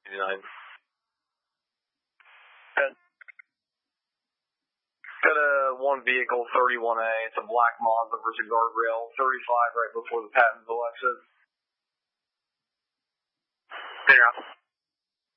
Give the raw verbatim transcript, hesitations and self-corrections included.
nine. Good. Got a one vehicle, thirty-one A. It's a black Mazda versus guardrail, thirty-five right before the Pattonville exit. Zero.